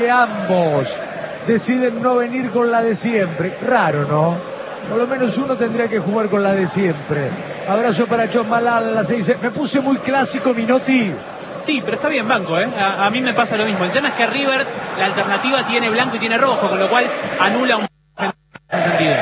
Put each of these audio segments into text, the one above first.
ambos deciden no venir con la de siempre. Raro, ¿no? Por lo menos uno tendría que jugar con la de siempre. Abrazo para John Malal, la 6. Me puse muy clásico, Minotti. Sí, pero está bien banco, ¿eh? A mí me pasa lo mismo. El tema es que River, la alternativa tiene blanco y tiene rojo, con lo cual anula un sentido.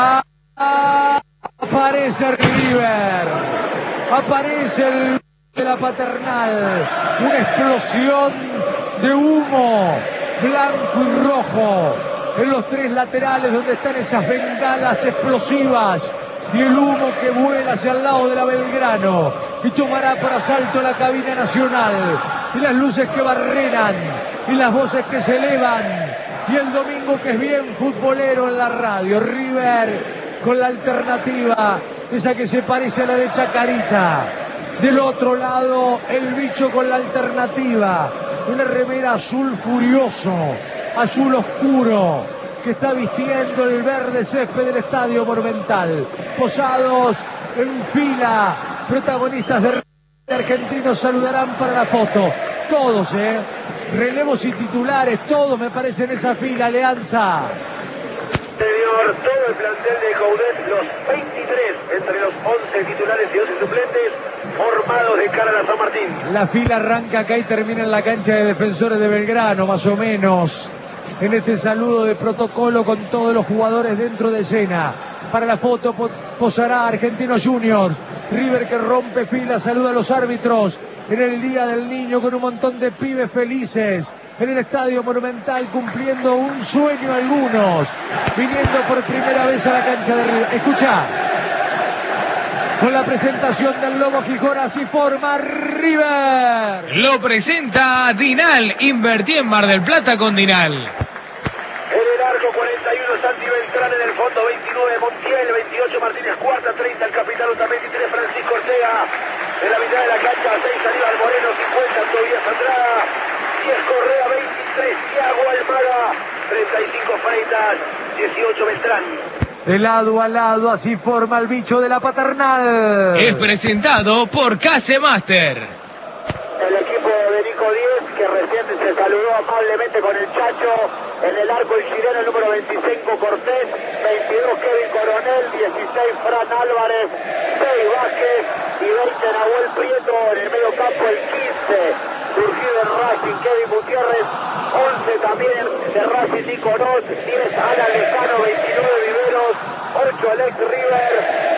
Aparece River. Aparece el de la Paternal. Una explosión de humo blanco y rojo en los tres laterales donde están esas bengalas explosivas y el humo que vuela hacia el lado de la Belgrano y tomará por asalto la cabina nacional y las luces que barrenan y las voces que se elevan y el domingo que es bien futbolero en la radio. River con la alternativa, esa que se parece a la de Chacarita. Del otro lado, el bicho con la alternativa. Una remera azul furioso, azul oscuro, que está vistiendo el verde césped del Estadio Monumental. Posados en fila, protagonistas de argentinos saludarán para la foto. Todos, relevos y titulares, todos me parece en esa fila, Alianza. Señor, todo el plantel de Coudet, los 23 entre los 11 titulares y 11 suplentes, formados de cara a la San Martín. La fila arranca acá y termina en la cancha de Defensores de Belgrano, más o menos. En este saludo de protocolo con todos los jugadores dentro de escena. Para la foto posará Argentinos Juniors. River que rompe fila, saluda a los árbitros. En el Día del Niño con un montón de pibes felices. En el Estadio Monumental cumpliendo un sueño algunos. Viniendo por primera vez a la cancha de River. Escucha. Con la presentación del Lobo Gijón, así forma River. Lo presenta Dinal. Invertí en Mar del Plata con Dinal. En el arco 41 Santi Beltrán, en el fondo 29 Montiel, 28 Martínez Cuarta, 30 el capitán UTA, 23 Francisco Ortega. En la mitad de la cancha 6 Aníbal Moreno, 50 Tobías Andrada, 10 Correa, 23 Thiago Almada, 35 Freitas, 18 Beltrán. De lado a lado, así forma el bicho de la Paternal. Es presentado por Case Master. El equipo de Nico Díez, que recién se saludó amablemente con el Chacho. En el arco el chileno, el número 25 Cortés, 22 Kevin Coronel, 16 Fran Álvarez, 6 Vázquez y 20 Nahuel Prieto. En el medio campo el 15, surgido en Racing, Kevin Gutiérrez, 11 también de Racing Nico Ross, 10 Alan Lejano, 29 Viveros, 8 Alex River,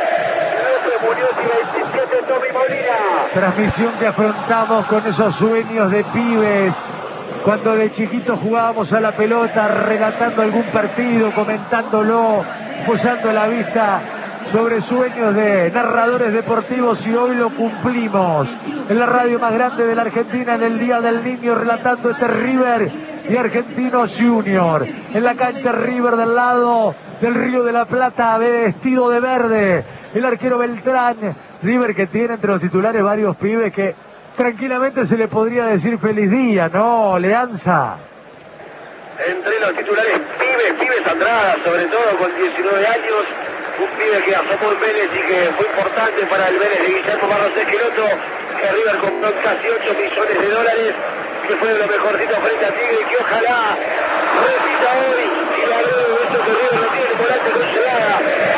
9 Muñoz y 27 Tommy Molina. Transmisión que afrontamos con esos sueños de pibes. Cuando de chiquitos jugábamos a la pelota, relatando algún partido, comentándolo, posando la vista sobre sueños de narradores deportivos y hoy lo cumplimos. En la radio más grande de la Argentina, en el Día del Niño, relatando este River y Argentinos Junior. En la cancha River del lado del Río de la Plata, vestido de verde. El arquero Beltrán. River que tiene entre los titulares varios pibes que tranquilamente se le podría decir feliz día, ¿no, Leanza? Entre los titulares, pibes Andrada, sobre todo con 19 años, un pibe que asomó en Vélez y que fue importante para el Vélez de Guillermo Barros Esqueloto, que River compró casi 8 millones de dólares, que fue de lo mejorcito frente a Tigre, y que ojalá repita hoy, y lo habló de esto que River no tiene volante con llegada,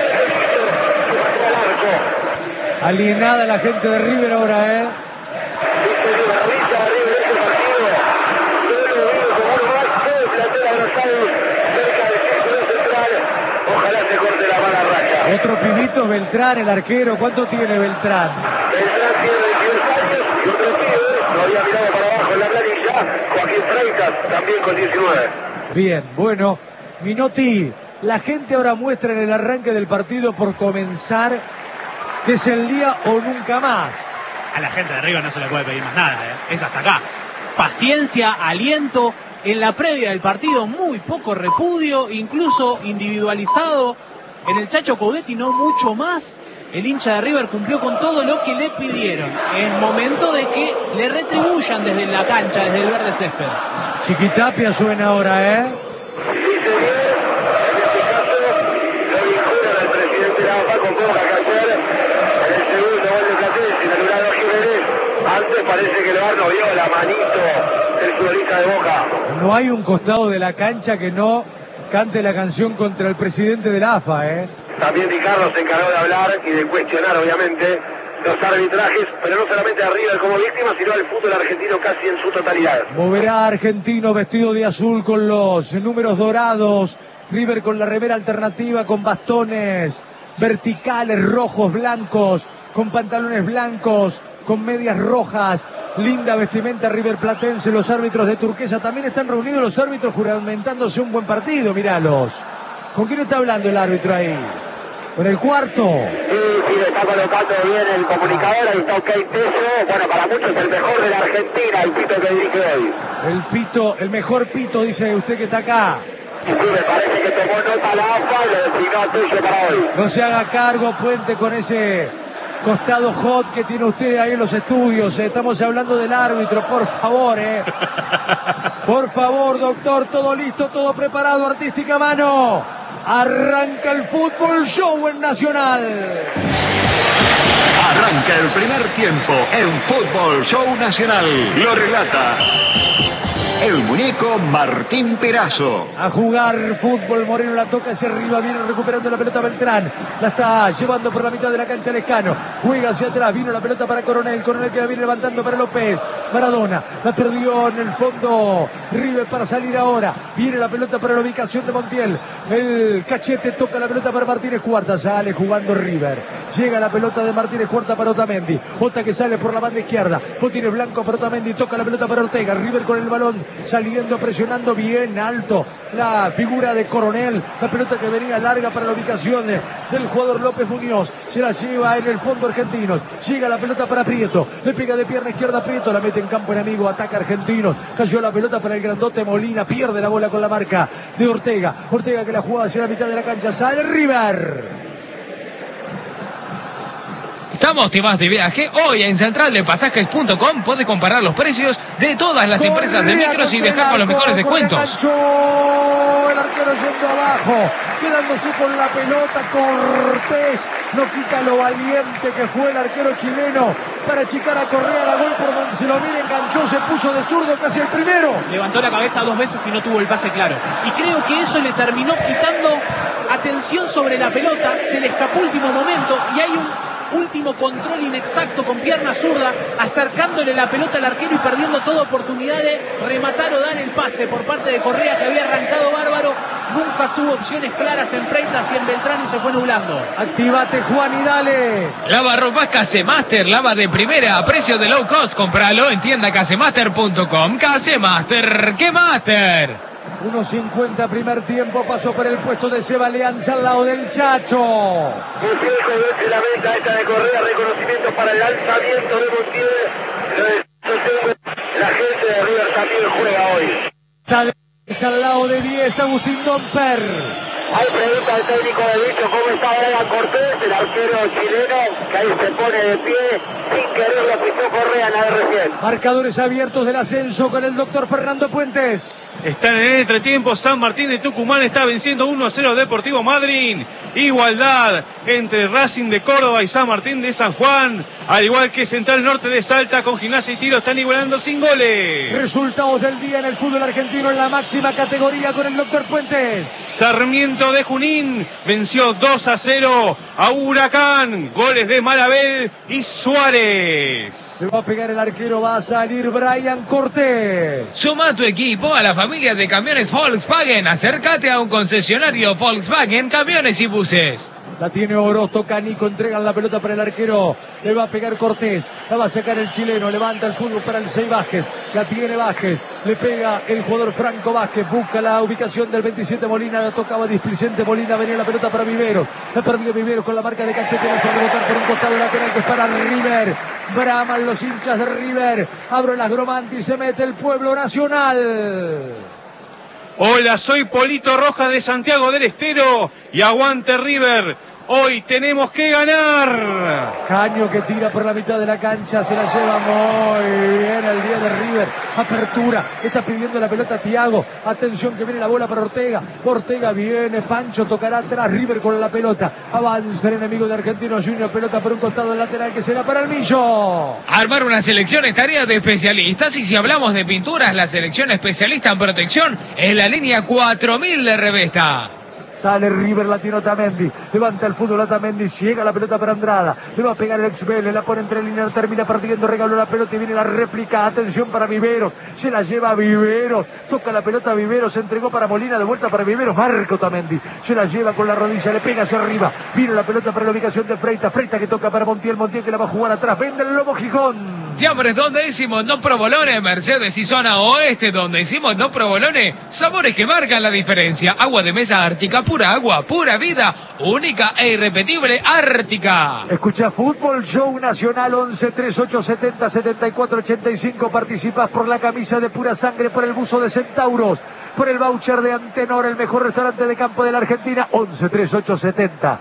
que patea al arco. Alienada la gente de River ahora, Otro pibito, Beltrán, el arquero. ¿Cuánto tiene Beltrán? Beltrán tiene 22 años y otro pibe, no había mirado para abajo en la planilla, Joaquín Freitas, también con 19. Bien, bueno, Minotti, la gente ahora muestra en el arranque del partido por comenzar que es el día o nunca más. A la gente de River no se le puede pedir más nada, es hasta acá. Paciencia, aliento, en la previa del partido muy poco repudio, incluso individualizado. En el Chacho Coudet no mucho más. El hincha de River cumplió con todo lo que le pidieron. Es momento de que le retribuyan desde la cancha, desde el verde césped. Chiquitapia suena ahora, Sí, señor. En este caso, lo vinculan al presidente de la AFA con Boca Cayer. En el segundo gol de Platense, inaugurado Jiménez. Antes para parece que el VAR no vio la manito del futbolista de Boca. No hay un costado de la cancha que no cante la canción contra el presidente de la AFA, ¿eh? También Ricardo se encargó de hablar y de cuestionar, obviamente, los arbitrajes, pero no solamente a River como víctima, sino al fútbol argentino casi en su totalidad. Moverá Argentino vestido de azul con los números dorados. River con la remera alternativa, con bastones verticales, rojos, blancos, con pantalones blancos, con medias rojas. Linda vestimenta River Platense. Los árbitros de turquesa también están reunidos, los árbitros juramentándose un buen partido, míralos. ¿Con quién está hablando el árbitro ahí? ¿Con el cuarto? Sí, le está colocando bien el comunicador, ahí está OK Teso. Bueno, para muchos el mejor de la Argentina, el pito que dirige hoy. El pito, el mejor pito, dice usted que está acá. Sí, me parece que tomó nota la AFA y lo designó a Teso para hoy. No se haga cargo, Puente, con ese costado hot que tiene usted ahí en los estudios. Estamos hablando del árbitro, por favor, Por favor, doctor, todo listo, todo preparado, artística mano. Arranca el fútbol show en Nacional. Arranca el primer tiempo en Fútbol Show Nacional. Lo relata el muñeco Martín Perazo. A jugar fútbol, Moreno la toca hacia arriba, viene recuperando la pelota Beltrán, la está llevando por la mitad de la cancha Lescano, juega hacia atrás, vino la pelota para Coronel que la viene levantando para López, Maradona, la perdió en el fondo, River para salir ahora, viene la pelota para la ubicación de Montiel, el Cachete toca la pelota para Martínez Cuarta, sale jugando River, llega la pelota de Martínez Cuarta para Otamendi, Ota que sale por la banda izquierda, Botines Blanco para Otamendi, toca la pelota para Ortega, River con el balón, saliendo, presionando bien alto la figura de Coronel, la pelota que venía larga para la ubicación del jugador López Muñoz, se la lleva en el fondo Argentinos, llega la pelota para Prieto, le pega de pierna izquierda a Prieto, la mete en campo enemigo, ataca Argentinos, cayó la pelota para el grandote Molina, pierde la bola con la marca de Ortega, Ortega que la juega hacia la mitad de la cancha, sale River. Estamos de más de viaje. Hoy en centraldepasajes.com puede comparar los precios de todas las empresas de micros y viajar con los mejores descuentos. El arquero yendo abajo, quedándose con la pelota. Cortés no quita lo valiente que fue el arquero chileno para achicar a Correa. La gol por donde se lo mira, enganchó, se puso de zurdo casi el primero. Levantó la cabeza 2 veces y no tuvo el pase claro. Y creo que eso le terminó quitando atención sobre la pelota. Se le escapó último momento y hay un último control inexacto con pierna zurda, acercándole la pelota al arquero y perdiendo toda oportunidad de rematar o dar el pase por parte de Correa, que había arrancado bárbaro. Nunca tuvo opciones claras en Freitas y en Beltrán y se fue nublando. Activate, Juan, y dale. Lava ropas Casemaster, lava de primera a precio de low cost. Compralo en tienda casemaster.com. Casemaster, ¿qué master? 1.50 primer tiempo, pasó por el puesto de Seba Alianza al lado del Chacho. Montiel vence la venta esta de Correa, reconocimiento para el lanzamiento de Montiel. La gente de River también juega hoy. Está al lado de 10, Agustín Domper. Hay pregunta al técnico de dicho, ¿cómo está Brian Cortés, el arquero chileno, que ahí se pone de pie, sin querer lo pisó Correa en la de recién? Marcadores abiertos del ascenso con el doctor Fernando Puentes. Están en el entretiempo, San Martín de Tucumán está venciendo 1-0 Deportivo Madryn. Igualdad entre Racing de Córdoba y San Martín de San Juan. Al igual que Central Norte de Salta con Gimnasia y Tiro están igualando sin goles. Resultados del día en el fútbol argentino en la máxima categoría con el doctor Puentes. Sarmiento de Junín venció 2-0 a Huracán. Goles de Malabel y Suárez. Se va a pegar el arquero, va a salir Brian Cortés. Suma a tu equipo a la familia de camiones Volkswagen. Acércate a un concesionario Volkswagen, camiones y buses. La tiene Orozco, Canico, entregan la pelota para el arquero, le va a pegar Cortés, la va a sacar el chileno, levanta el fútbol para el 6 Vázquez, la tiene Vázquez, le pega el jugador Franco Vázquez, busca la ubicación del 27 Molina, la tocaba displicente Molina, venía la pelota para Viveros, la perdió Viveros con la marca de Cachete, la hace rebotar por un costado lateral que es para River, braman los hinchas de River, abre las Gromanti, se mete el pueblo nacional. Hola, soy Polito Rojas de Santiago del Estero y aguante River. Hoy tenemos que ganar. Caño que tira por la mitad de la cancha, se la lleva muy bien al día de River. Apertura, está pidiendo la pelota Thiago. Atención que viene la bola para Ortega. Ortega viene, Pancho tocará atrás, River con la pelota. Avanza el enemigo de Argentinos Juniors, pelota por un costado del lateral que será para el Millo. Armar una selección es tarea de especialistas y si hablamos de pinturas, la selección especialista en protección es la línea 4000 de Revesta. Sale River, la tiene Otamendi. Levanta el fútbol Otamendi. Llega la pelota para Andrada. Le va a pegar el ex Vélez. La pone entre líneas. Termina perdiendo. Regaló la pelota y viene la réplica. Atención para Viveros. Se la lleva Viveros. Toca la pelota Viveros. Se entregó para Molina. De vuelta para Viveros. Marca Otamendi. Se la lleva con la rodilla. Le pega hacia arriba. Viene la pelota para la ubicación de Freitas. Freitas que toca para Montiel. Montiel que la va a jugar atrás. Vende el Lobo Gijón. Fiambres donde hicimos no provolone, Mercedes y zona oeste donde hicimos no provolone, sabores que marcan la diferencia. Agua de mesa Ártica, pura agua, pura vida, única e irrepetible Ártica. Escucha Fútbol Show Nacional 11 3870 7485. Participas por la camisa de Pura Sangre, por el buzo de Centauros, por el voucher de Antenor, el mejor restaurante de campo de la Argentina. 11 3870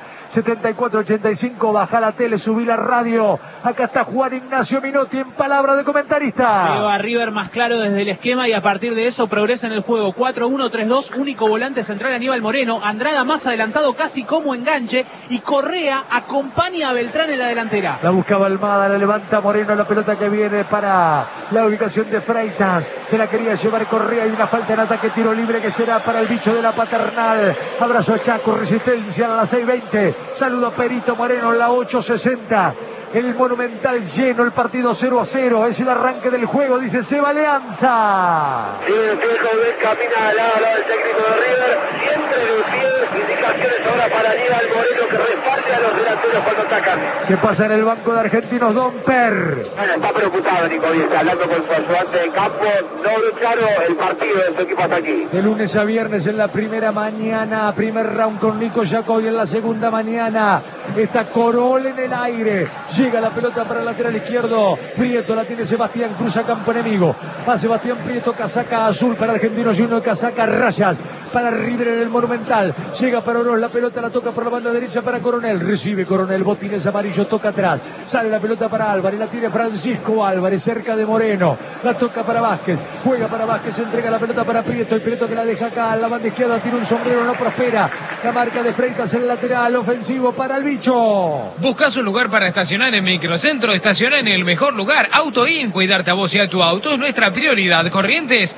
7485, baja la tele, subí la radio. Acá está Juan Ignacio Minotti en palabra de comentarista. Lleva a River más claro desde el esquema y a partir de eso progresa en el juego. 4-1-3-2, único volante central Aníbal Moreno. Andrada más adelantado casi como enganche y Correa acompaña a Beltrán en la delantera. La buscaba Almada, la levanta Moreno, la pelota que viene para la ubicación de Freitas. Se la quería llevar Correa y una falta en ataque, tiro libre que será para el bicho de la Paternal. Abrazo a Chaco, resistencia a las 6:20. Saludo a Perito Moreno en la 8:60. El Monumental lleno, el partido 0-0. Es el arranque del juego, dice Seba Leanza. Sí, el joven camina al lado del técnico de River. Siempre de pie, indicaciones ahora para Aníbal Moreno que respalde a los delanteros cuando atacan. Se pasa en el banco de Argentinos Don Per. Bueno, está preocupado Nico Díaz, hablando con su ayudante de campo. No ve claro el partido de su equipo hasta aquí. De lunes a viernes en la primera mañana, primer round con Nico Jacobi en la segunda mañana. Está Corol en el aire. Llega la pelota para el lateral izquierdo. Prieto la tiene Sebastián, cruza campo enemigo. Va Sebastián Prieto, casaca azul para Argentinos Juniors, casaca rayas para River en el Monumental. Llega para Oroz, la pelota la toca por la banda derecha para Coronel. Recibe Coronel, botines amarillo, toca atrás. Sale la pelota para Álvarez, la tiene Francisco Álvarez cerca de Moreno. La toca para Vázquez, juega para Vázquez, entrega la pelota para Prieto. Y Prieto que la deja acá a la banda izquierda, tiene un sombrero, no prospera. La marca de Freitas en el lateral ofensivo para el bicho. ¿Buscas un lugar para estacionar en Microcentro? Estaciona en el mejor lugar. AutoIn, cuidarte a vos y a tu auto es nuestra prioridad. Corrientes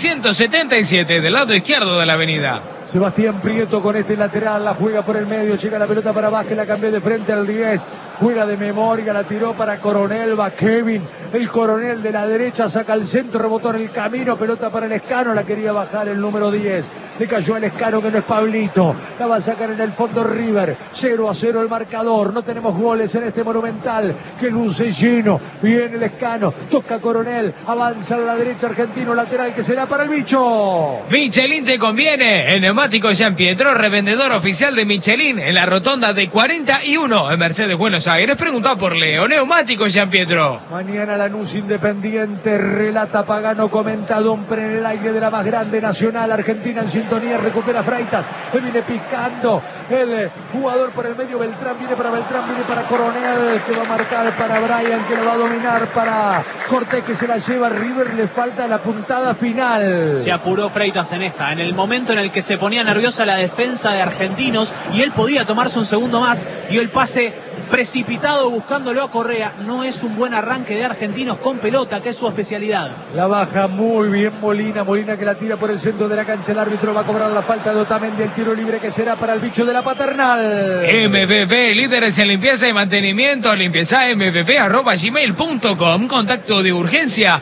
677, del lado izquierdo de la avenida. Sebastián Prieto con este lateral, la juega por el medio, llega la pelota para Vázquez, la cambió de frente al 10, juega de memoria, la tiró para Coronel, va Kevin, el Coronel de la derecha, saca el centro, rebotó en el camino, pelota para el Escano, la quería bajar el número 10, le cayó al Escano que no es Pablito, la va a sacar en el fondo River, 0-0 el marcador, no tenemos goles en este Monumental, que luce lleno, viene el Escano, toca Coronel, avanza a la derecha Argentino, lateral que será para el bicho. Michelin te conviene, en Neumático Jean Pietro, revendedor oficial de Michelin en la rotonda de 41 en Mercedes, Buenos Aires. Pregunta por Leo, Neumático Jean Pietro. Mañana Lanús Independiente, relata Pagano, comenta Domper en el aire de la más grande nacional. Argentina en sintonía, recupera Freitas, le viene picando el jugador por el medio, Beltrán, viene para Coronel, que va a marcar para Brian, que lo va a dominar para Cortés, que se la lleva River, le falta la puntada final. Se apuró Freitas en esta, en el momento en el que se ponía nerviosa la defensa de Argentinos y él podía tomarse un segundo más, dio el pase precipitado buscándolo a Correa. No es un buen arranque de Argentinos con pelota, que es su especialidad. La baja muy bien Molina que la tira por el centro de la cancha. El árbitro va a cobrar la falta de Otamendi, el tiro libre que será para el bicho de la Paternal. MVP, líderes en limpieza y mantenimiento, limpiezamvp@gmail.com, contacto de urgencia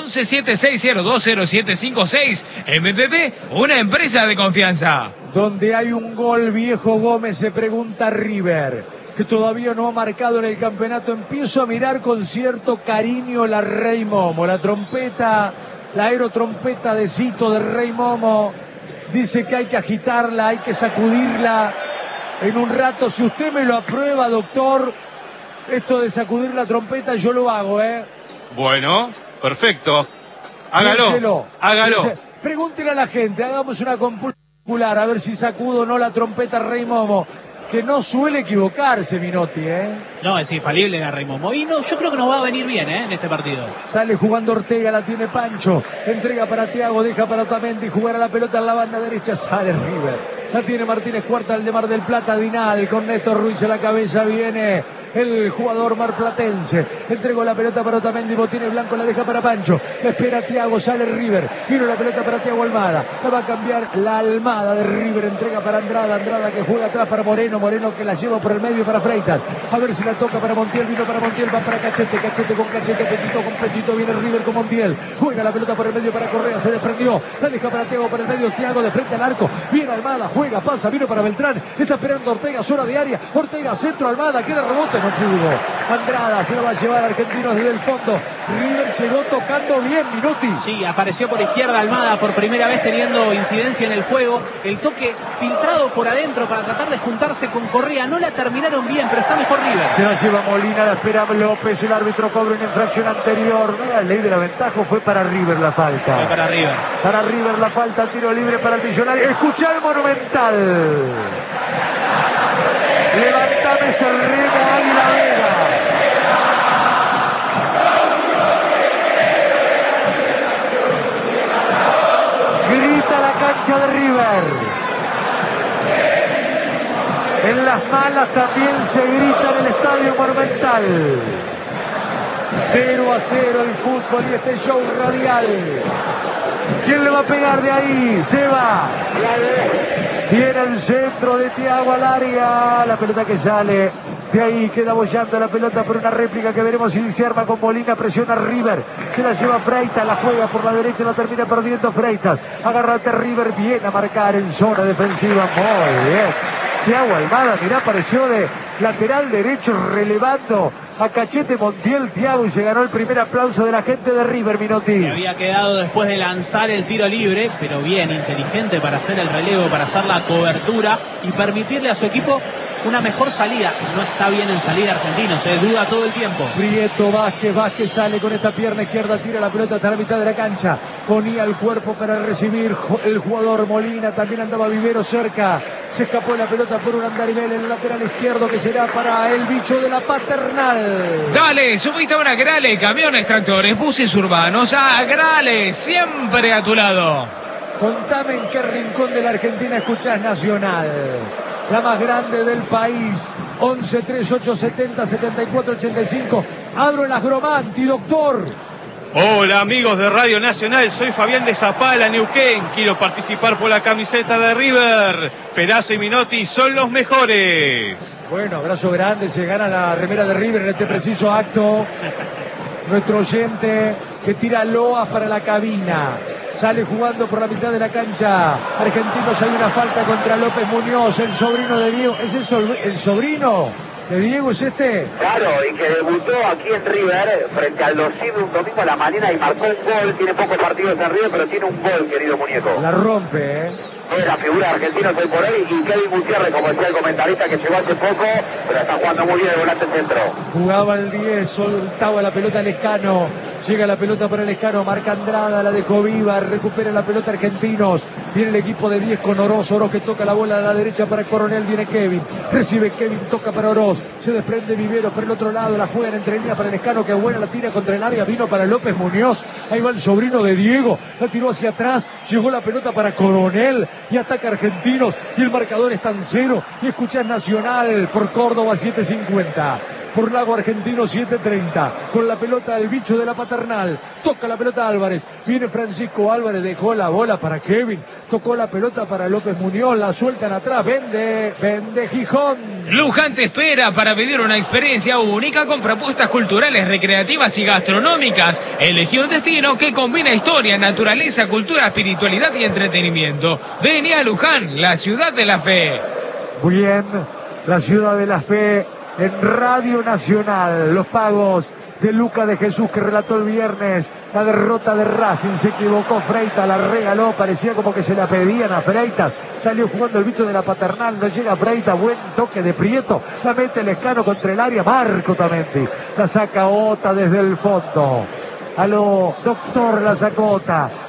1176020756. MVP, una empresa de confianza. Donde hay un gol, Viejo Gómez, se pregunta River, que todavía no ha marcado en el campeonato. Empiezo a mirar con cierto cariño la Rey Momo, la trompeta, la aerotrompeta de Cito de Rey Momo. Dice que hay que agitarla, hay que sacudirla. En un rato, si usted me lo aprueba, doctor, esto de sacudir la trompeta, yo lo hago, Bueno, perfecto. Hágalo, Piénselo. hágalo. Pregúntele a la gente, hagamos una compulsa popular, a ver si sacudo o no la trompeta Rey Momo. que no suele equivocarse Minotti, No, es infalible a Raymond Moino. Yo creo que nos va a venir bien en este partido. Sale jugando Ortega, la tiene Pancho. Entrega para Thiago, deja para Otamendi. Jugará la pelota en la banda derecha. Sale River. La tiene Martínez Cuarta, el de Mar del Plata. Dinal con Néstor Ruiz a la cabeza. Viene el jugador marplatense. Entregó la pelota para Otamendi. Botines Blanco la deja para Pancho. Espera Thiago, sale River. Vino la pelota para Thiago Almada. La va a cambiar la Almada de River. Entrega para Andrada. Andrada que juega atrás para Moreno. Moreno que la lleva por el medio para Freitas. A ver si la toca para Montiel. Vino para Montiel. Va para Cachete. Cachete con Cachete. Pechito con Pechito. Viene River con Montiel. Juega la pelota por el medio para Correa. Se desprendió. La deja para Thiago por el medio. Thiago de frente al arco. Viene Almada. Juega, pasa. Vino para Beltrán. Está esperando Ortega. Zona de área. Ortega, centro. Almada. Queda rebote. No pudo. Andrada se lo va a llevar a Argentinos desde el fondo. River llegó tocando bien, Minotti. Sí, apareció por izquierda Almada por primera vez teniendo incidencia en el juego. El toque filtrado por adentro para tratar de juntarse con Correa. No la terminaron bien, pero está mejor River. Se la lleva Molina, la espera López. El árbitro cobra una infracción anterior. No era ley de la ventaja, fue para River la falta. Fue para River. Para River la falta, tiro libre para el Millonario. Escuchá el Monumental. Levantame ese remo, Águila Vega. Grita la cancha de River. En las malas también se grita en el Estadio Monumental. 0-0 el fútbol y este show radial. ¿Quién le va a pegar de ahí? Se va. Viene el centro de Thiago al área. La pelota que sale. De ahí queda bollando la pelota por una réplica que veremos si se arma con Molina. Presiona River. Se la lleva Freitas. La juega por la derecha. La termina perdiendo Freitas. Agárrate River. Viene a marcar en zona defensiva. Muy bien. Thiago Almada, mirá, apareció de lateral derecho relevando a Cachete Montiel. Thiago y se ganó el primer aplauso de la gente de River, Minotti. Se había quedado después de lanzar el tiro libre, pero bien, inteligente para hacer el relevo, para hacer la cobertura y permitirle a su equipo una mejor salida. No está bien en salida Argentino, se duda todo el tiempo. Prieto, Vázquez sale con esta pierna izquierda, tira la pelota hasta la mitad de la cancha. Ponía el cuerpo para recibir el jugador Molina, también andaba Vivero cerca. Se escapó la pelota por un andarivel en el lateral izquierdo que será para el bicho de la Paternal. Dale, subite ahora a Grale, camiones, tractores, buses urbanos, a Grale, siempre a tu lado. Contame en qué rincón de la Argentina escuchás Nacional. La más grande del país. 11 3870 7485. Abro el Agromanti, doctor. Hola amigos de Radio Nacional, soy Fabián de Zapala, Neuquén. Quiero participar por la camiseta de River. Perazo y Minotti son los mejores. Bueno, abrazo grande, se gana la remera de River en este preciso acto. Nuestro oyente que tira loas para la cabina. Sale jugando por la mitad de la cancha. Argentinos, hay una falta contra López Muñoz, el sobrino de Diego. ¿Es el sobrino de Diego, es este? Claro, y que debutó aquí en River frente al Dosibre un domingo a la mañana y marcó un gol. Tiene pocos partidos en River, pero tiene un gol, querido muñeco. La rompe, Es la figura argentina hoy por hoy, y Kevin Gutiérrez, como decía el comentarista, que llegó hace poco, pero está jugando muy bien el volante centro. Jugaba el 10, soltaba la pelota Lescano. Llega la pelota para Lescano, marca Andrada, la dejó viva, recupera la pelota Argentinos. Viene el equipo de 10 con Oroz. Oroz que toca la bola a la derecha para Coronel, viene Kevin. Recibe Kevin, toca para Oroz. Se desprende Vivero por el otro lado, la juegan entre línea para Lescano, que buena la tira contra el área, vino para López Muñoz. Ahí va el sobrino de Diego, la tiró hacia atrás, llegó la pelota para Coronel y ataca Argentinos. Y el marcador está en 0. Y escuchás Nacional por Córdoba 750. Por Lago Argentino 7:30. Con la pelota del bicho de la Paternal. Toca la pelota Álvarez. Viene Francisco Álvarez. Dejó la bola para Kevin. Tocó la pelota para López Muñoz. La sueltan atrás. Vende Gijón. Luján te espera para vivir una experiencia única con propuestas culturales, recreativas y gastronómicas. Elegí un destino que combina historia, naturaleza, cultura, espiritualidad y entretenimiento. Vení a Luján, la ciudad de la fe. Bien, la ciudad de la fe. En Radio Nacional, los pagos de Luca de Jesús que relató el viernes la derrota de Racing. Se equivocó Freitas, la regaló, parecía como que se la pedían a Freitas. Salió jugando el bicho de la Paternal, no llega Freitas, buen toque de Prieto, la mete Lescano contra el área, Marco Tamendi, la saca Ota desde el fondo. A lo doctor la sacota,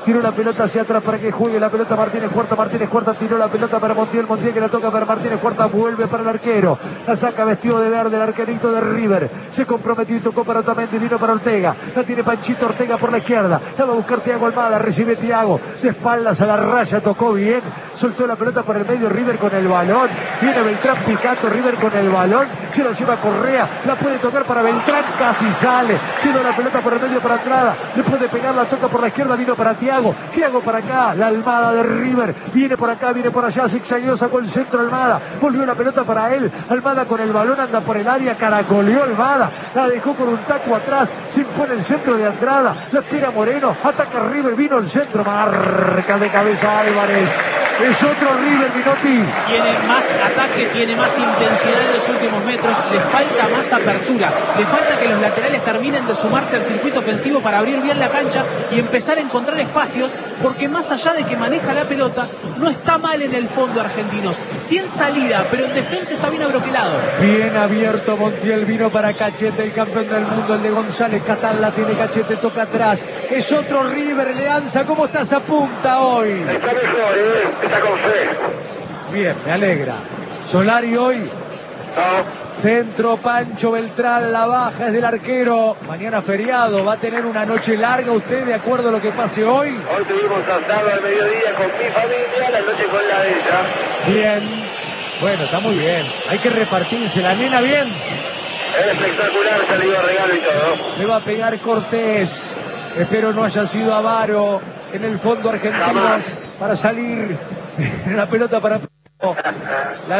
tiró la pelota hacia atrás para que juegue la pelota Martínez Cuarta, tiró la pelota para Montiel que la toca para Martínez Cuarta, vuelve para el arquero, la saca vestido de verde el arquerito de River, se comprometió y tocó para Otamendi, vino para Ortega, la tiene Panchito Ortega por la izquierda, la va a buscar Thiago Almada, recibe Thiago, de espaldas a la raya, tocó bien, soltó la pelota por el medio, River con el balón, viene Beltrán picando, River con el balón, se lo lleva Correa, la puede tocar para Beltrán, casi sale, tiene la pelota por el medio para Andrada, le puede pegar, la toca por la izquierda, vino para Thiago para acá, la Almada de River, viene por acá, viene por allá, zigzagueó, sacó el centro Almada, volvió la pelota para él, Almada con el balón, anda por el área, caracoleó Almada, la dejó con un taco atrás, se impone el centro de Andrada, la tira Moreno, ataca River, vino el centro, marca de cabeza Álvarez. Es otro River, Minotti. Tiene más ataque, tiene más intensidad en los últimos metros, le falta más apertura, le falta que los laterales terminen de sumarse al circuito ofensivo para abrir bien la cancha y empezar a encontrar espacios, porque más allá de que maneja la pelota, no está mal en el fondo Argentinos. Sí en salida, pero en defensa está bien abroquelado. Bien abierto Montiel, vino para Cachete, el campeón del mundo, el de González Catán, la tiene Cachete, toca atrás. Es otro River, Leanza, ¿cómo estás a punta hoy? Está mejor, está con fe. Bien, me alegra. Solari hoy. No. Centro, Pancho Beltrán, la baja es del arquero. Mañana feriado, va a tener una noche larga usted de acuerdo a lo que pase hoy. Hoy tuvimos asado al mediodía con mi familia, la noche con la de ella. Bien. Bueno, está muy bien. Hay que repartirse. La nena bien. Es espectacular, salió regalo y todo. Le va a pegar Cortés. Espero no haya sido Avaro. En el fondo Argentinos para salir. La pelota para... La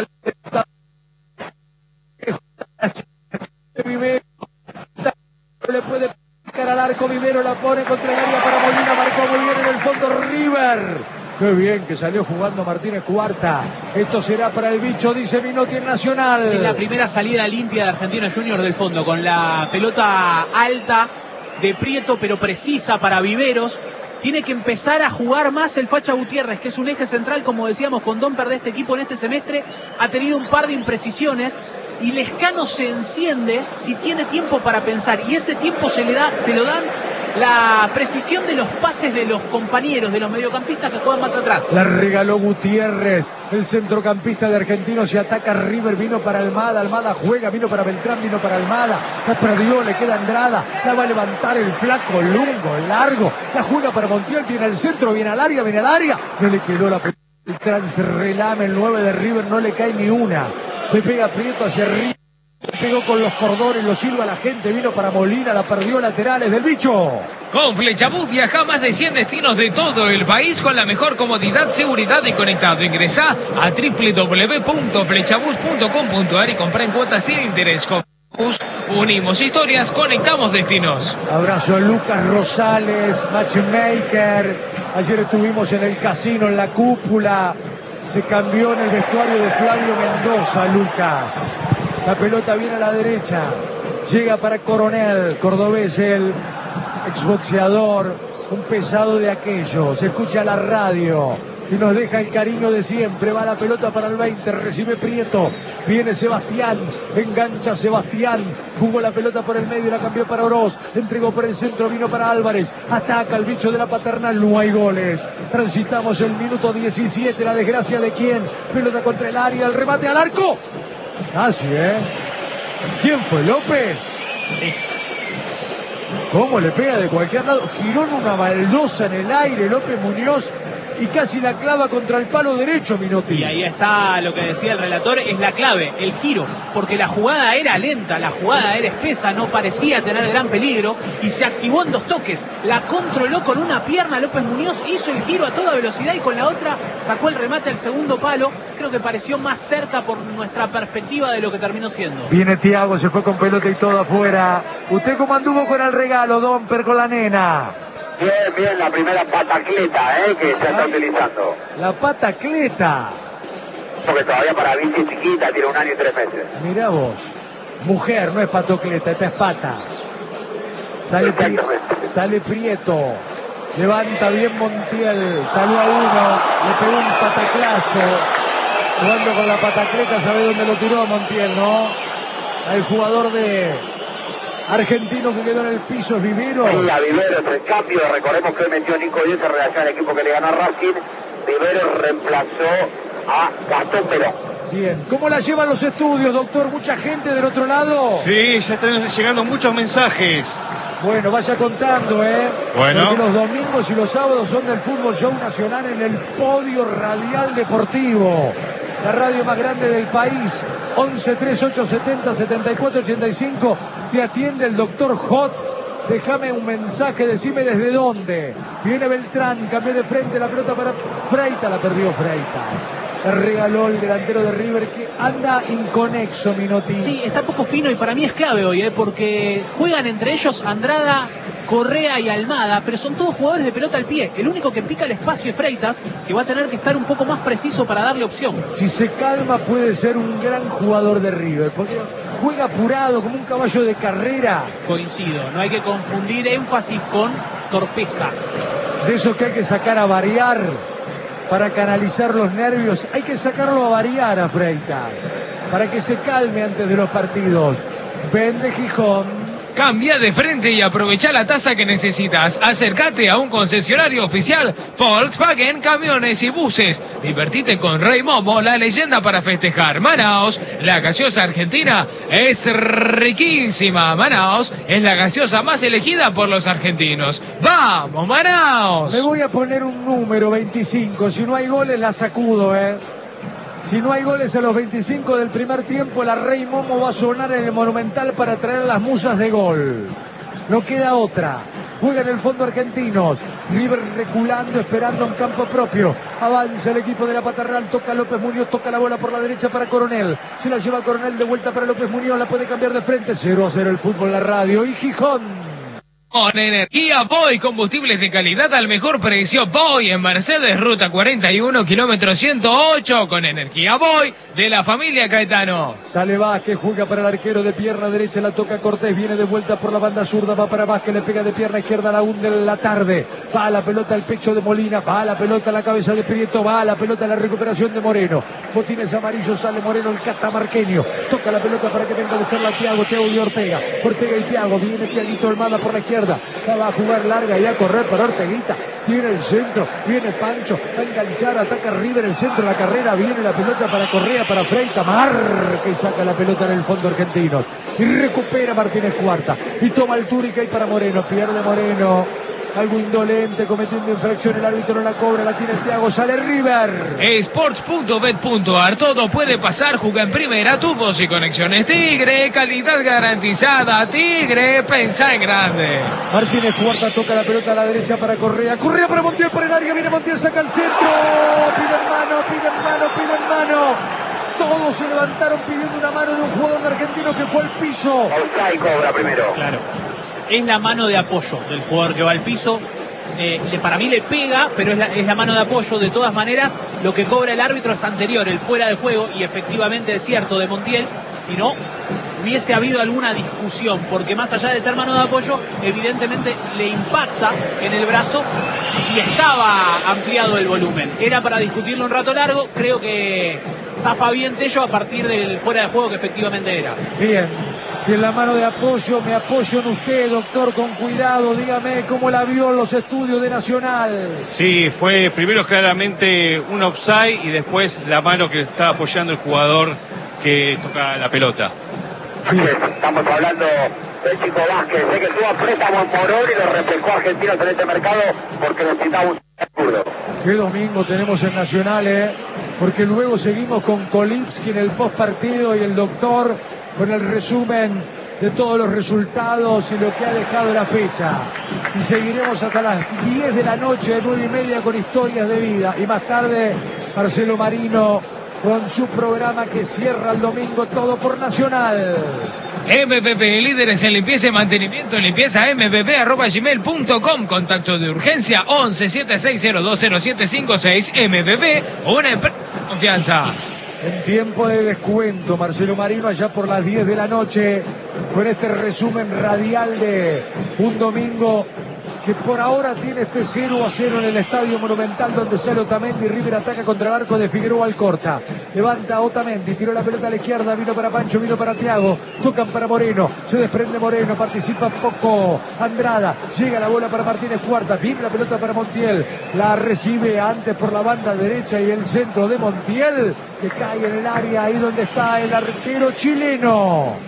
Vivero le puede picar al arco, Vivero la pone contra el área para Molina, marcó muy bien en el fondo River. Qué bien que salió jugando Martínez Cuarta. Esto será para el bicho, dice Minotti en Nacional. Es la primera salida limpia de Argentinos Juniors del fondo, con la pelota alta de Prieto, pero precisa para Viveros. Tiene que empezar a jugar más el Facha Gutiérrez, que es un eje central, como decíamos, con Domper de este equipo en este semestre. Ha tenido un par de imprecisiones y Lescano se enciende si tiene tiempo para pensar. Y ese tiempo se lo dan la precisión de los pases de los compañeros, de los mediocampistas que juegan más atrás. La regaló Gutiérrez, el centrocampista de Argentinos, y ataca River, vino para Almada, Almada juega, vino para Beltrán, vino para Almada, la perdió, le queda Andrada, la va a levantar el flaco Lungo, largo, la juega para Montiel, viene al centro, viene al área, no le quedó la pelota, Beltrán se relame, el 9 de River no le cae ni una, le pega Prieto hacia arriba. Pegó con los cordones, lo silba la gente, vino para Molina, la perdió, laterales del bicho. Con Flechabús viaja a más de 100 destinos de todo el país con la mejor comodidad, seguridad y conectado. Ingresá a www.flechabús.com.ar y comprá en cuotas sin interés. Con Flechabús unimos historias, conectamos destinos. Abrazo a Lucas Rosales, matchmaker. Ayer estuvimos en el casino, en la cúpula. Se cambió en el vestuario de Flavio Mendoza, Lucas. La pelota viene a la derecha, llega para Coronel, cordobés, el exboxeador, un pesado de aquello, se escucha la radio y nos deja el cariño de siempre, va la pelota para el 20, recibe Prieto, viene Sebastián, engancha Sebastián, jugó la pelota por el medio, la cambió para Oroz, entregó por el centro, vino para Álvarez, ataca el bicho de la Paternal, no hay goles, transitamos el minuto 17, la desgracia de quién, pelota contra el área, el remate al arco. Casi, ¿Quién fue? ¿López? Sí. ¿Cómo le pega de cualquier lado? Giró en una baldosa en el aire López Muñoz y casi la clava contra el palo derecho, Minotti. Y ahí está lo que decía el relator, es la clave, el giro, porque la jugada era lenta, la jugada era espesa, no parecía tener gran peligro y se activó en 2 toques. La controló con una pierna López Muñoz, hizo el giro a toda velocidad y con la otra sacó el remate al segundo palo. Creo que pareció más cerca por nuestra perspectiva de lo que terminó siendo. Viene Thiago, se fue con pelota y todo afuera. ¿Usted cómo anduvo con el regalo, Domper, con la nena? Bien, la primera patacleta que se está utilizando. La patacleta. Porque todavía para bici chiquita tiene 1 año y 3 meses. Mirá vos, mujer, no es patocleta, esta es pata. Sale Prieto, levanta bien Montiel, taló a 1, le pegó un pataclazo. Jugando con la patacleta, sabe dónde lo tiró Montiel, ¿no? Al jugador de Argentino que quedó en el piso es Vivero. Sí, a Vivero es el cambio. Recordemos que hoy metió Nico Díez en relación al equipo que le ganó a Racing. Vivero reemplazó a Gastón Perón. Bien, ¿cómo la llevan los estudios, doctor? ¿Mucha gente del otro lado? Sí, ya están llegando muchos mensajes. Bueno, vaya contando, Bueno. Porque los domingos y los sábados son del Fútbol Show Nacional en el Podio Radial Deportivo. La radio más grande del país. 11 3870 7485. Te atiende el doctor Hot. Déjame un mensaje, decime desde dónde. Viene Beltrán, cambió de frente la pelota para Freitas, la perdió Freitas. Le regaló el delantero de River que anda inconexo, Minotti. Sí, está poco fino y para mí es clave hoy, porque juegan entre ellos Andrada, Correa y Almada, pero son todos jugadores de pelota al pie. El único que pica el espacio es Freitas, que va a tener que estar un poco más preciso para darle opción. Si se calma puede ser un gran jugador de River, porque juega apurado como un caballo de carrera. Coincido, no hay que confundir énfasis con torpeza. De eso que hay que sacar a variar para canalizar los nervios. Hay que sacarlo a variar a Freitas para que se calme antes de los partidos. Vende Gijón. Cambia de frente y aprovecha la tasa que necesitas. Acércate a un concesionario oficial Volkswagen Camiones y Buses. Divertite con Rey Momo, la leyenda para festejar. Manaos, la gaseosa argentina es riquísima. Manaos es la gaseosa más elegida por los argentinos. ¡Vamos, Manaos! Me voy a poner un número 25. Si no hay goles la sacudo, Si no hay goles a los 25 del primer tiempo, la Rey Momo va a sonar en el Monumental para traer las musas de gol. No queda otra. Juega en el fondo argentinos. River reculando, esperando en campo propio. Avanza el equipo de la Paternal. Toca López Muñoz, toca la bola por la derecha para Coronel. Se la lleva Coronel de vuelta para López Muñoz. La puede cambiar de frente. 0-0 el fútbol, la radio. Y Gijón. Con energía Boy, combustibles de calidad al mejor precio. Boy en Mercedes, ruta 41, kilómetro 108. Con energía Boy de la familia Caetano. Sale Vázquez, juega para el arquero de pierna derecha, la toca Cortés, viene de vuelta por la banda zurda, va para Vázquez, le pega de pierna izquierda a la hunde en la tarde. Va a la pelota al pecho de Molina, va a la pelota a la cabeza de Prieto, va a la pelota a la recuperación de Moreno. Botines amarillos, sale Moreno, el catamarqueño. Toca la pelota para que venga a buscarla a Thiago y Ortega. Ortega y Thiago, viene Thiaguito Almada por la izquierda. Va a jugar larga y a correr para Orteguita. Tiene el centro, viene Pancho, va a enganchar, ataca River el centro de la carrera, viene la pelota para Correa, para Freitas, marca y saca la pelota en el fondo argentino. Y recupera Martínez Cuarta. Y toma altura y cae para Moreno, pierde Moreno. Algo indolente, cometiendo infracción, el árbitro no la cobra, la tiene Thiago, sale River. Sports.bet.ar, todo puede pasar, juega en primera, tubos y conexiones Tigre, calidad garantizada, Tigre, pensá en grande. Martínez Cuarta toca la pelota a la derecha para Correa, Correa para Montiel por el área, viene Montiel, saca el centro, piden mano. Todos se levantaron pidiendo una mano de un jugador argentino que fue al piso. Offside cobra primero. Claro. Es la mano de apoyo del jugador que va al piso. Para mí le pega, pero es la mano de apoyo. De todas maneras, lo que cobra el árbitro es anterior, el fuera de juego, y efectivamente es cierto de Montiel. Si no, hubiese habido alguna discusión, porque más allá de ser mano de apoyo, evidentemente le impacta en el brazo y estaba ampliado el volumen. Era para discutirlo un rato largo, creo que zafa bien Tello a partir del fuera de juego que efectivamente era. Bien. Si en la mano de apoyo, me apoyo en usted, doctor, con cuidado. Dígame cómo la vio en los estudios de Nacional. Sí, fue primero claramente un offside y después la mano que está apoyando el jugador que toca la pelota. Estamos hablando del chico Vázquez. Sé que tuvo a préstamo en Morón y lo reflejó a Argentinos en este mercado porque necesitaba un zurdo. Qué domingo tenemos en Nacional, porque luego seguimos con Kolipski en el post partido y el doctor con el resumen de todos los resultados y lo que ha dejado la fecha. Y seguiremos hasta las 10 de la noche, 9:30, con historias de vida. Y más tarde, Marcelo Marino con su programa que cierra el domingo, todo por Nacional. MPP, líderes en limpieza y mantenimiento, limpieza mpp@gmail.com, contacto de urgencia 1176020756, MPP, una empresa de confianza. En tiempo de descuento, Marcelo Marino allá por las 10 de la noche, con este resumen radial de un domingo que por ahora tiene este 0-0 en el Estadio Monumental, donde sale Otamendi. River ataca contra el arco de Figueroa Alcorta. Levanta Otamendi, tiró la pelota a la izquierda, vino para Pancho, vino para Thiago, tocan para Moreno, se desprende Moreno, participa poco Andrada, llega la bola para Martínez Cuarta, viene la pelota para Montiel, la recibe antes por la banda derecha y el centro de Montiel, que cae en el área, ahí donde está el arquero chileno.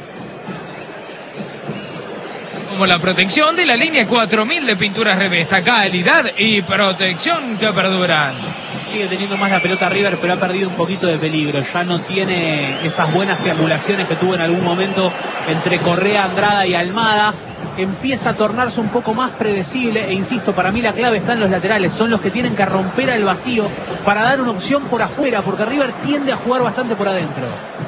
Como la protección de la línea 4000 de Pinturas Revesta, calidad y protección que perduran. Sigue teniendo más la pelota River, pero ha perdido un poquito de peligro. Ya no tiene esas buenas triangulaciones que tuvo en algún momento entre Correa, Andrada y Almada. Empieza a tornarse un poco más predecible e insisto, para mí la clave está en los laterales. Son los que tienen que romper el vacío para dar una opción por afuera, porque River tiende a jugar bastante por adentro.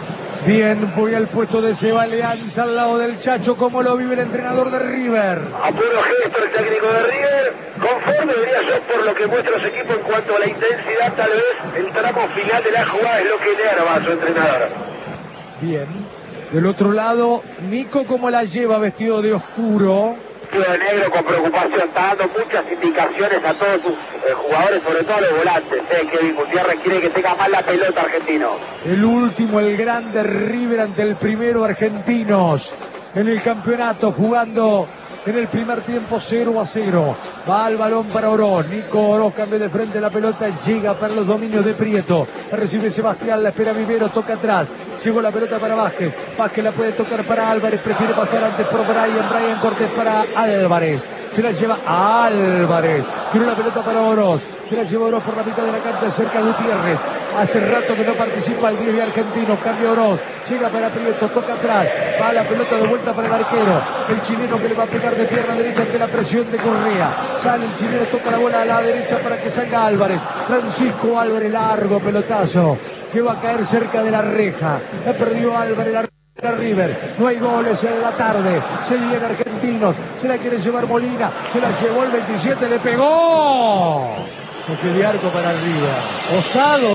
Bien, voy al puesto de Seba Leanza al lado del Chacho. ¿Cómo lo vive el entrenador de River? A puro gesto el técnico de River, conforme diría yo por lo que muestra su equipo en cuanto a la intensidad, tal vez el tramo final de la jugada es lo que enerva a su entrenador. Bien, del otro lado, Nico, ¿cómo la lleva vestido de oscuro? De negro con preocupación, está dando muchas indicaciones a todos sus jugadores, sobre todo a los volantes. Kevin Gutiérrez quiere que tenga más la pelota argentino. El último, el grande River ante el primero, argentinos en el campeonato, jugando en el primer tiempo 0-0. Va al balón para Oroz. Nico Oroz cambia de frente la pelota, llega para los dominios de Prieto. Recibe Sebastián, la espera Vivero, toca atrás. Llegó la pelota para Vázquez. Vázquez la puede tocar para Álvarez. Prefiere pasar antes por Brian. Brian Cortés para Álvarez. Se la lleva a Álvarez. Tiró la pelota para Oroz. Se la lleva Oroz por la mitad de la cancha cerca de Gutiérrez. Hace rato que no participa el 10 de Argentino. Cambia Oroz. Llega para Prieto. Toca atrás. Va la pelota de vuelta para el arquero. El chileno que le va a pegar de pierna derecha ante la presión de Correa. Sale el chileno. Toca la bola a la derecha para que salga Álvarez. Francisco Álvarez. Largo pelotazo que va a caer cerca de la reja. La perdió Álvarez, la River. No hay goles en la tarde. Se viene Argentinos. Se la quiere llevar Molina. Se la llevó el 27. Le pegó. Toque de arco para River. Osado.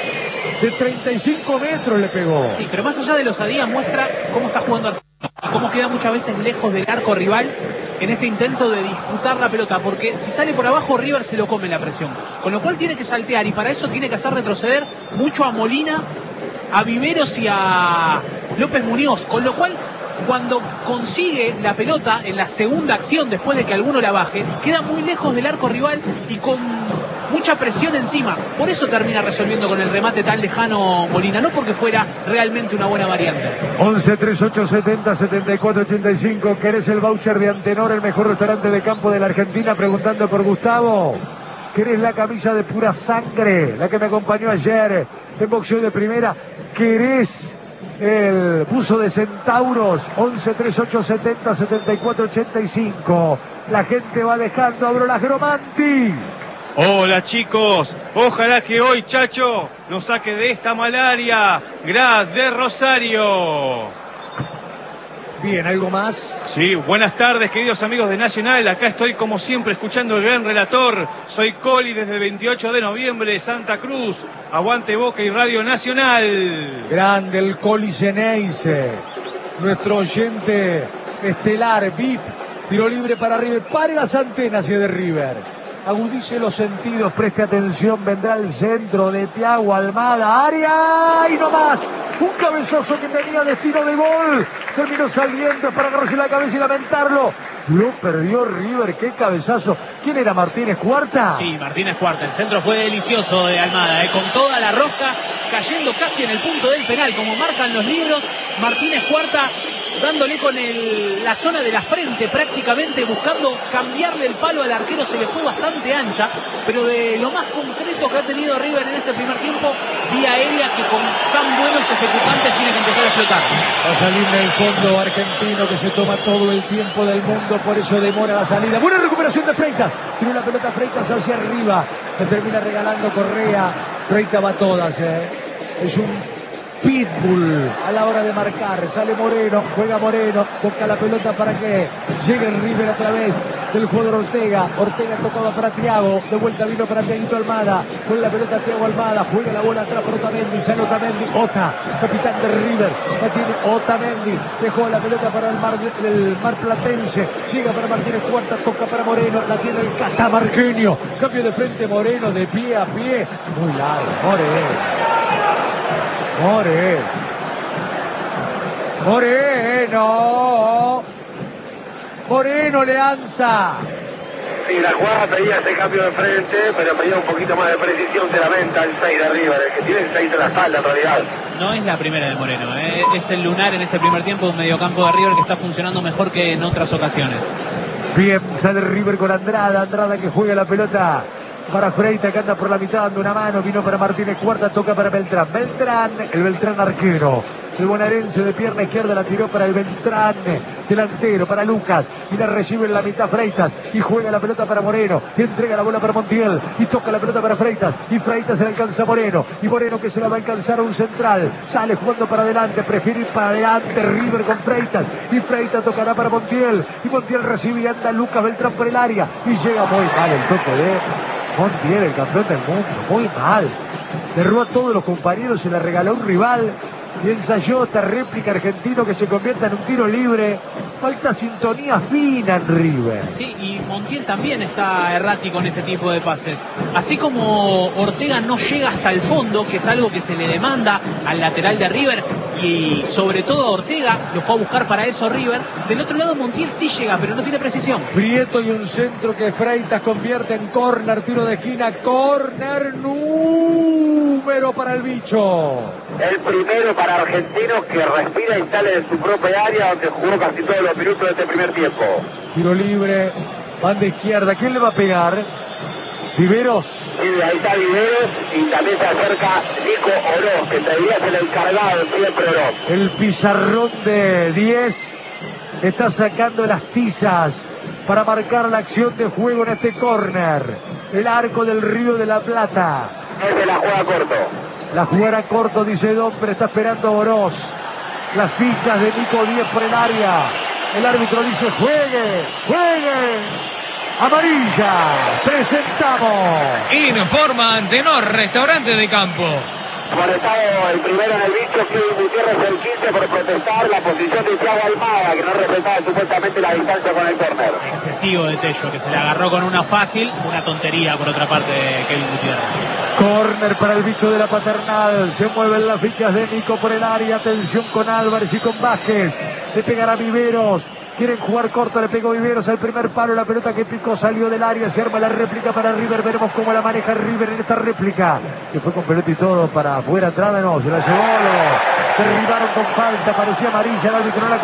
De 35 metros le pegó. Sí, pero más allá de la osadía muestra cómo está jugando y cómo queda muchas veces lejos del arco rival en este intento de disputar la pelota, porque si sale por abajo River se lo come la presión, con lo cual tiene que saltear y para eso tiene que hacer retroceder mucho a Molina, a Viveros y a López Muñoz, con lo cual cuando consigue la pelota en la segunda acción después de que alguno la baje, queda muy lejos del arco rival y con mucha presión encima, por eso termina resolviendo con el remate tan lejano Molina, no porque fuera realmente una buena variante. 11 38 70 74 85. ¿Querés el voucher de Antenor, el mejor restaurante de campo de la Argentina? Preguntando por Gustavo. ¿Querés la camisa de pura sangre, la que me acompañó ayer en boxeo de primera? ¿Querés el buzo de centauros? 11 38 70 74 85. La gente va dejando, abro las Gromanti. Hola chicos, ojalá que hoy Chacho nos saque de esta malaria. Grad de Rosario. Bien, ¿algo más? Sí, buenas tardes queridos amigos de Nacional. Acá estoy como siempre escuchando el gran relator. Soy Coli desde el 28 de noviembre, Santa Cruz. Aguante Boca y Radio Nacional. Grande el Coli Ceneice. Nuestro oyente estelar, VIP. Tiro libre para River. Pare las antenas y de River. Agudice los sentidos, preste atención, vendrá el centro de Thiago Almada, área y no más. Un cabezazo que tenía destino de gol. Terminó saliendo para agarrarse la cabeza y lamentarlo. Lo perdió River, qué cabezazo. ¿Quién era, Martínez Cuarta? Sí, Martínez Cuarta. El centro fue delicioso de Almada, con toda la rosca, cayendo casi en el punto del penal, como marcan los libros. Martínez Cuarta dándole con la zona de la frente prácticamente, buscando cambiarle el palo al arquero. Se le fue bastante ancha, pero de lo más concreto que ha tenido River en este primer tiempo, vía aérea que con tan buenos ejecutantes tiene que empezar a explotar. Va a salir del fondo argentino, que se toma todo el tiempo del mundo, por eso demora la salida. Buena recuperación de Freitas. Tiene una pelota Freitas hacia arriba, le termina regalando Correa. Freitas va a todas, Es un pitbull a la hora de marcar. Sale Moreno, juega Moreno, toca la pelota para que llegue el River otra vez. del jugador Ortega. Ortega tocaba para Thiago, de vuelta vino para Thiaguito Almada, con la pelota Thiago Almada, juega la bola atrás por Otamendi, sale Otamendi, Ota, capitán de River, la tiene Otamendi, dejó la pelota para el Mar Platense, llega para Martínez Cuarta, toca para Moreno, la tiene el catamarqueño, cambio de frente Moreno, de pie a pie, muy largo, Moreno Leanza. Sí, la jugada pedía ese cambio de frente, pero pedía un poquito más de precisión, se lamenta el 6 de River, el que tiene el 6 de la espalda en realidad. No es la primera de Moreno, es el lunar en este primer tiempo, un mediocampo de River que está funcionando mejor que en otras ocasiones. Bien, sale River con Andrada que juega la pelota para Freitas, que anda por la mitad dando una mano, vino para Martínez Cuarta, toca para Beltrán, el Beltrán arquero, el bonaerense de pierna izquierda la tiró para el Beltrán, delantero para Lucas, y la recibe en la mitad Freitas, y juega la pelota para Moreno, y entrega la bola para Montiel, y toca la pelota para Freitas, y Freitas se la alcanza a Moreno, y Moreno que se la va a alcanzar a un central, sale jugando para adelante, prefiere ir para adelante River con Freitas, y Freitas tocará para Montiel, y Montiel recibe y anda Lucas Beltrán por el área, y llega muy mal el toque de Montiel, el campeón del mundo, muy mal. Derrubó a todos los compañeros, se la regaló a un rival y ensayó esta réplica argentino que se convierta en un tiro libre. Falta sintonía fina en River. Sí, y Montiel también está errático en este tipo de pases. Así como Ortega no llega hasta el fondo, que es algo que se le demanda al lateral de River, y sobre todo a Ortega, lo fue a buscar para eso River. Del otro lado Montiel sí llega, pero no tiene precisión. Prieto y un centro que Freitas convierte en córner, tiro de esquina, córner número para el bicho. El primero para Argentinos que respira y sale de su propia área donde jugó casi todos los minutos de este primer tiempo. Tiro libre, banda izquierda, ¿quién le va a pegar? Viveros. Sí, ahí está Viveros y también se acerca Nico Oroz, que debería ser el encargado siempre Oroz. El pizarrón de 10 está sacando las tizas para marcar la acción de juego en este córner. El arco del Río de la Plata. Ese la juega corto. La jugará corto, dice Don, pero está esperando Oroz. Las fichas de Nico 10 por el área. El árbitro dice juegue. Amarilla, presentamos. Informan Tenor Restaurante de Campo. Molestado el primero en el bicho, Kevin Gutiérrez el 15 por protestar la posición de Thiago Almada, que no respetaba supuestamente la distancia con el córner. Excesivo de Tello, que se le agarró con una fácil, una tontería por otra parte de Kevin Gutiérrez. Córner para el bicho de la Paternal. Se mueven las fichas de Nico por el área. Atención con Álvarez y con Vázquez. Le pegará Viveros. Quieren jugar corto, le pegó Viveros al primer palo, la pelota que picó salió del área, se arma la réplica para River, veremos cómo la maneja River en esta réplica. Se fue con pelota y todo para afuera, entrada no, se la llevó, lo derribaron con falta, parecía amarilla, el árbitro no la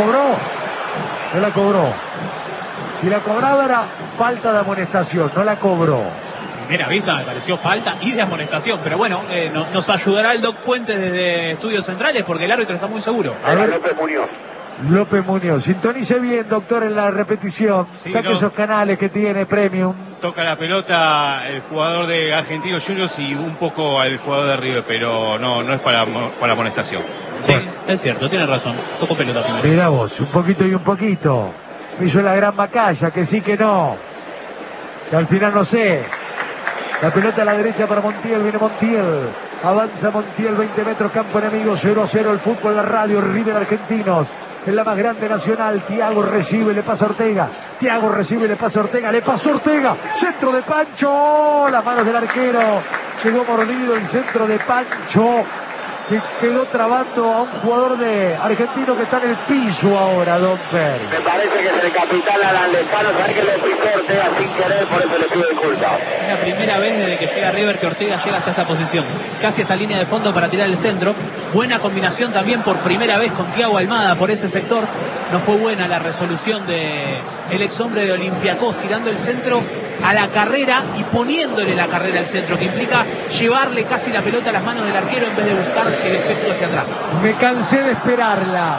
cobró. Si la cobraba era falta de amonestación, no la cobró. Primera vista me pareció falta y de amonestación, pero bueno, nos ayudará el Doc Puentes desde Estudios Centrales porque el árbitro está muy seguro. A ver, López Muñoz, sintonice bien, doctor, en la repetición. Sí, saque esos canales que tiene Premium. Toca la pelota el jugador de Argentinos Juniors y un poco al jugador de River, pero no es para amonestación. Sí, es cierto, tiene razón. Tocó pelota primero. Mirá vos, un poquito y un poquito. Me hizo la gran Macaya, que sí que no. Que al final no sé. La pelota a la derecha para Montiel, viene Montiel. Avanza Montiel, 20 metros, campo enemigo, 0-0 el fútbol, la radio, River Argentinos. En la más grande nacional, Thiago recibe, le pasa a Ortega. Thiago recibe, le pasa a Ortega, le pasó Ortega. Centro de Pancho, las manos del arquero. Llegó mordido el centro de Pancho, que quedó trabando a un jugador de argentino que está en el piso ahora, Don Per. Me parece que es el capitán Alan Lezcano, sabe que le pisó Ortega sin querer, por eso le pido disculpas. Es la primera vez desde que llega River que Ortega llega hasta esa posición. Casi hasta línea de fondo para tirar el centro. Buena combinación también por primera vez con Thiago Almada por ese sector. No fue buena la resolución de el ex hombre de Olympiacos tirando el centro a la carrera y poniéndole la carrera al centro, que implica llevarle casi la pelota a las manos del arquero en vez de buscar el efecto hacia atrás. Me cansé de esperarla.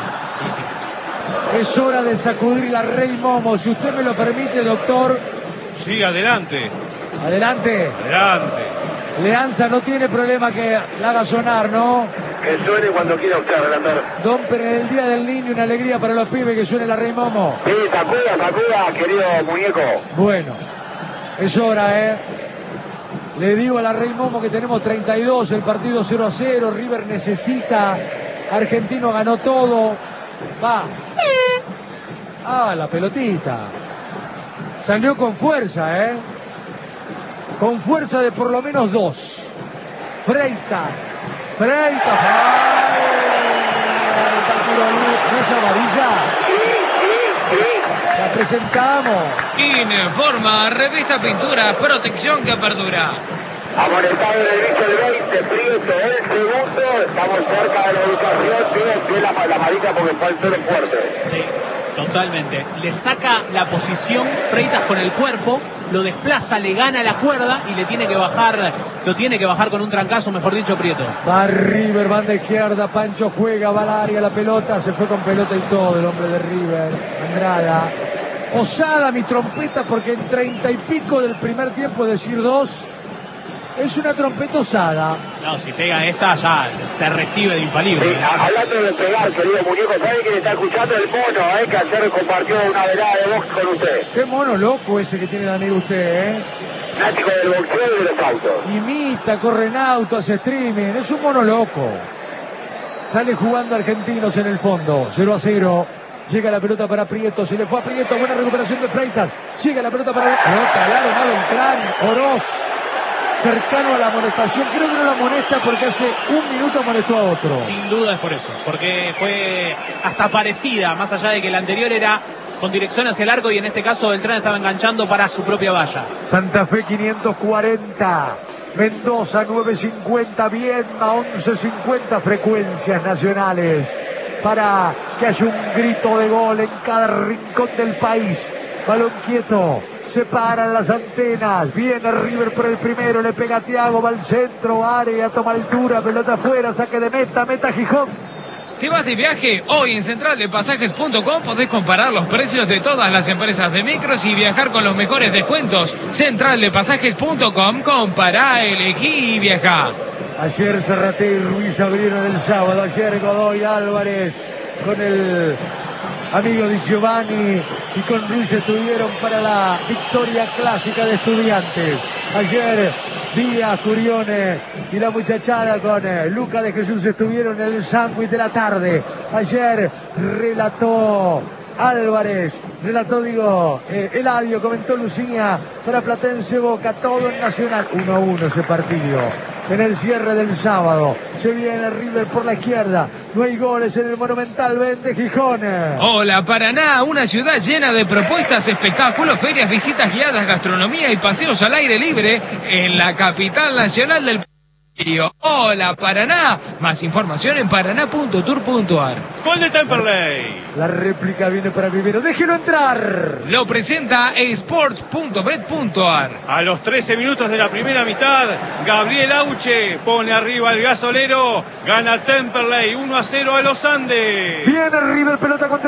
Es hora de sacudir la Rey Momo. Si usted me lo permite, doctor. Sí, adelante. Adelante. Leanza no tiene problema que la haga sonar, ¿no? Que suene cuando quiera usted, relator. Domper, en el Día del Niño, una alegría para los pibes que suene la Rey Momo. Sí, sacuda, querido muñeco. Bueno, es hora, ¿eh? Le digo a la Rey Momo que tenemos 32, el partido 0-0, River necesita, Argentino ganó todo, va. Ah, la pelotita. Salió con fuerza, ¿eh? Con fuerza de por lo menos 2. Freitas. ¡Ay! ¿No es amarilla? La presentamos. Informa, revista pintura, protección que perdura. Amonestado en el visto del 20, Prieto, el segundo. Estamos cerca de la ubicación. Tiene que la amarilla porque fue el cero fuerte. Sí, totalmente. Le saca la posición Freitas con el cuerpo, lo desplaza, le gana la cuerda y le tiene que bajar, lo tiene que bajar con un trancazo, mejor dicho, Prieto. Va River, banda izquierda, Pancho juega, va al área, la pelota, se fue con pelota y todo el hombre de River, Andrada. Osada mi trompeta porque en 30 y pico del primer tiempo decir 2 es una trompeta osada. No, si pega esta ya se recibe de infalible. Sí, hablando de pegar, querido muñeco, ¿sabe quién está escuchando? El mono, que ayer compartió una velada de box con usted. Qué mono loco ese que tiene el amigo usted, Nático del boxeo y de los autos. Imita, corre en auto, hace streaming, es un mono loco. Sale jugando Argentinos en el fondo, 0-0. Llega la pelota para Prieto, se le fue a Prieto, buena recuperación de Freitas. Llega la pelota para Claro, no Beltrán, Oroz. Cercano a la amonestación, creo que no la amonesta porque hace un minuto amonestó a otro. Sin duda es por eso, porque fue hasta parecida, más allá de que la anterior era con dirección hacia el arco y en este caso Beltrán estaba enganchando para su propia valla. Santa Fe 540, Mendoza 950, Viedma 1150, frecuencias nacionales para que haya un grito de gol en cada rincón del país. Balón quieto. Se paran las antenas, viene River por el primero, le pega a Thiago, va al centro, área, toma altura, pelota afuera, saque de meta Gijón. ¿Te vas de viaje? Hoy en centraldepasajes.com podés comparar los precios de todas las empresas de micros y viajar con los mejores descuentos. Centraldepasajes.com, compará, elegí y viajá. Ayer Zarraté y Ruiz abrieron el sábado, ayer Godoy Álvarez con el amigo Di Giovanni y con Ruiz estuvieron para la victoria clásica de Estudiantes. Ayer Díaz, Curione y la muchachada con Luca de Jesús estuvieron en el sándwich de la tarde. Ayer relató Álvarez, Eladio, comentó Luciña para Platense Boca, todo en Nacional. 1-1 ese partido. En el cierre del sábado se viene River por la izquierda, no hay goles en el Monumental, vende Gijón. Hola Paraná, una ciudad llena de propuestas, espectáculos, ferias, visitas guiadas, gastronomía y paseos al aire libre en la capital nacional del país. Hola Paraná, más información en paraná.tour.ar. Gol de Temperley. La réplica viene para Vivero, déjelo entrar. Lo presenta sports.bet.ar. A los 13 minutos de la primera mitad, Gabriel Auche pone arriba al gasolero, gana Temperley 1-0 a los Andes. Viene River, pelota contra